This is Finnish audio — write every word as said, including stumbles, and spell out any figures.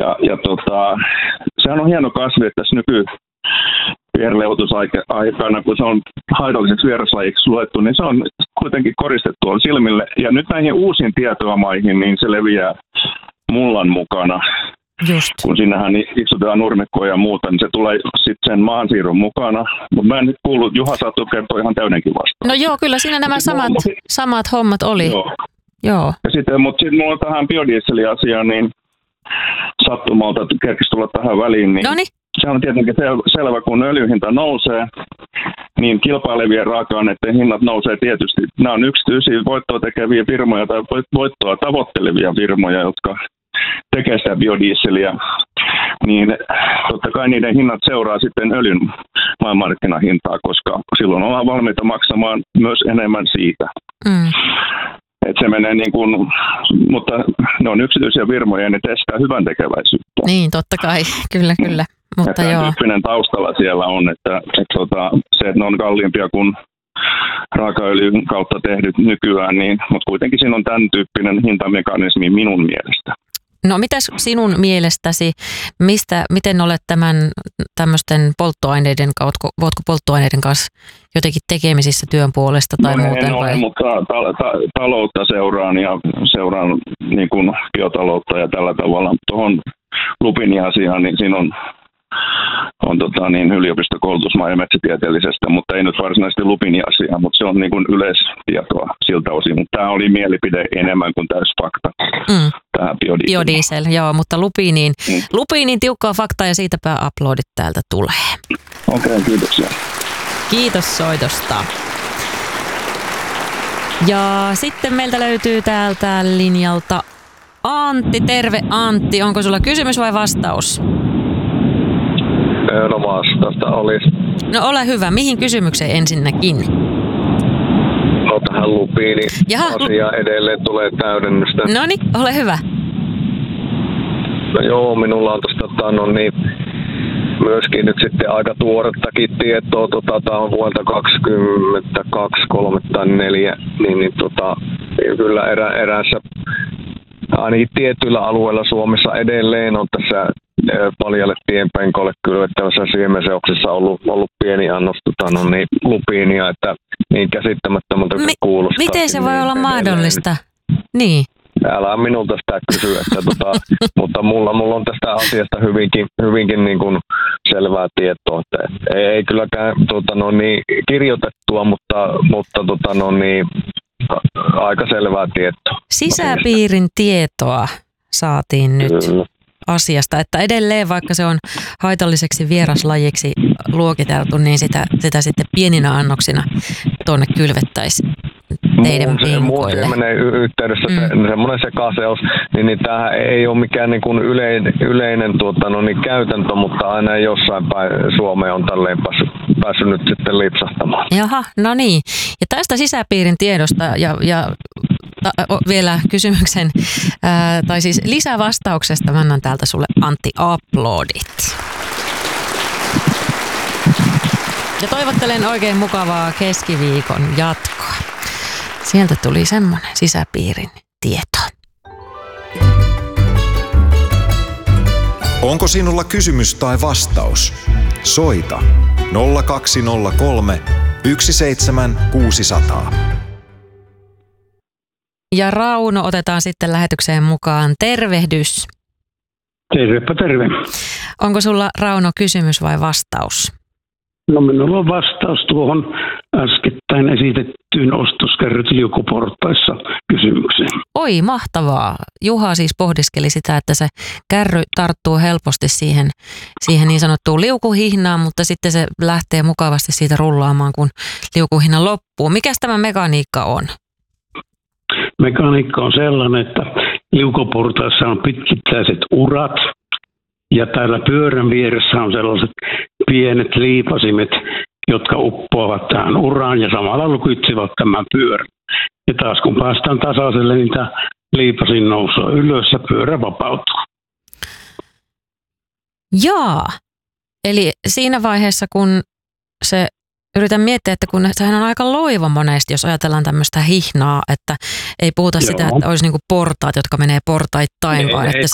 Ja, ja tota, sehän on hieno kasvi, että tässä nyky viherleutusaikana, kun se on haitalliseksi vieraslajiksi luettu, niin se on kuitenkin koristettu on silmille. Ja nyt näihin uusiin tietoamaihin, niin se leviää mullan mukana. Just. Kun sinnehän istutetaan nurmikkoja ja muuta, niin se tulee sitten sen maansiirron mukana. Mutta mä en nyt kuullut, Juha Satu kertoi ihan täydenkin vastaan. No joo, kyllä siinä nämä samat, samat hommat oli. Joo. Joo. Ja sitten, mutta sitten mulla on tähän biodieseliasiaan, niin sattumalta kerkisi tulla tähän väliin, niin Noniin. se on tietenkin sel- selvä, kun öljyhinta nousee, niin kilpailevien raaka-aineiden hinnat nousee tietysti. Nämä on yksityisiä voittoa tekeviä firmoja tai voittoa tavoittelevia firmoja, jotka tekee sitä biodieseliä, niin totta kai niiden hinnat seuraa sitten öljyn maailmanmarkkinahintaa, koska silloin ollaan valmiita maksamaan myös enemmän siitä. Mm. Et se menee niin kuin, mutta ne on yksityisiä firmoja ja ne testaa hyvän tekeväisyyttä. Niin, totta kai, kyllä, kyllä. Mutta ja joo. tyyppinen taustalla siellä on, että, että, että se, että ne on kalliimpia kuin raakaöljyn kautta tehdyt nykyään, niin, mutta kuitenkin siinä on tämän tyyppinen hintamekanismi minun mielestä. No mitäs sinun mielestäsi, mistä, miten olet tämän tämmöisten polttoaineiden kautta, voitko polttoaineiden kanssa jotenkin tekemisissä työn puolesta tai no, muuten? En ole, vai? mutta ta- ta- taloutta seuraan ja seuraan niin kuin biotaloutta ja tällä tavalla. Tuohon Lupini-asiaan, niin siinä on, on tota, niin, yliopistokoulutus maa- ja metsätieteellisestä, mutta ei nyt varsinaisesti Lupini-asiaa, mutta se on niin kuin yleistietoa siltä osin. Mutta tämä oli mielipide enemmän kuin täys fakta. Mm. Tähän biodiesel. Biodiesel, joo, mutta Lupiniin, mm. Lupiniin tiukkaa faktaa ja siitäpä uploadit täältä tulee. Okei, okay, kiitoksia. Kiitos soitosta. Ja sitten meiltä löytyy täältä linjalta Antti. Terve Antti, onko sulla kysymys vai vastaus? No vastausta olisi. No ole hyvä, mihin kysymykseen ensinnäkin? No tähän lupiini asiaan edelleen tulee täydennystä. No niin, ole hyvä. No joo, minulla on tuosta no niin, myöskin nyt sitten aika tuorettakin tietoa, tota, tämä on vuodelta kaksikymmentäkaksi, kolme tai neljä, niin, niin tota, kyllä erä, eräässä, ainakin tietyillä alueilla Suomessa edelleen on tässä paljalle tienpenkolle kylvettävässä siemenseoksessa ollut, ollut pieni annos tota, no niin, lupiinia, että niin käsittämättömältä Mi- kuulostaa. Miten se voi niin olla edelleen. Mahdollista? Niin. Älä minulta sitä kysyä, että, tota, mutta mulla, mulla on tästä asiasta hyvinkin, hyvinkin niin kuin selvää tietoa. Että ei, ei kylläkään tota, no niin, kirjoitettua, mutta, mutta tota, no niin, aika selvää tietoa. Sisäpiirin tietoa saatiin nyt Kyllä. asiasta, että edelleen vaikka se on haitalliseksi vieraslajiksi luokiteltu, niin sitä, sitä sitten pieninä annoksina tuonne kylvettäisiin teidän penkoille. Muun menee yhteydessä mm. se, semmoinen sekaseos, niin, niin tämähän ei ole mikään niin kuin yleinen, yleinen tuota, no niin, käytäntö, mutta aina jossain päin Suomeen on tälleen päässyt, päässyt nyt sitten lipsahtamaan. Jaha, no niin. Ja tästä sisäpiirin tiedosta ja, ja ta, vielä kysymyksen, ää, tai siis lisävastauksesta mä annan täältä sulle Antti aplodit. Ja toivottelen oikein mukavaa keskiviikon jatkoa. Sieltä tuli semmoinen sisäpiirin tieto. Onko sinulla kysymys tai vastaus? Soita nolla kaksi nolla kolme yksi seitsemän kuusi nolla nolla. Ja Rauno otetaan sitten lähetykseen mukaan. Tervehdys. Tervepä terve. Onko sulla, Rauno, kysymys vai vastaus? No minulla on vastaus tuohon äskettäin esitettyyn ostoskärryt liukuportaissa kysymykseen. Oi, mahtavaa. Juha siis pohdiskeli sitä, että se kärry tarttuu helposti siihen, siihen niin sanottuun liukuhihnaan, mutta sitten se lähtee mukavasti siitä rullaamaan, kun liukuhihna loppuu. Mikäs tämä mekaniikka on? Mekaniikka on sellainen, että liukuportaissa on pitkittäiset urat ja täällä pyörän vieressä on sellaiset pienet liipasimet, jotka uppoavat tähän uraan ja samalla lukitsivat tämän pyörän. Ja taas kun päästään tasaiselle, niin tämä liipasin nousee ylös ja pyörä vapautuu. Jaa, eli siinä vaiheessa kun se, yritän miettiä, että kun sehän on aika loiva monesti, jos ajatellaan tämmöistä hihnaa, että ei puhuta Joo. sitä, että olisi niinku portaat, jotka menee portaittain, ei, vaan ei, että ei, se